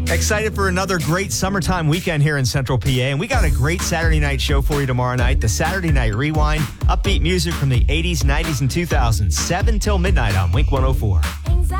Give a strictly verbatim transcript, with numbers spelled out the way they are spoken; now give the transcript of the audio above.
Excited for another great summertime weekend here in Central P A, and we got a great Saturday night show for you tomorrow night. The Saturday Night Rewind, upbeat music from the eighties, nineties, and two thousands, seven till midnight on Wink one oh four.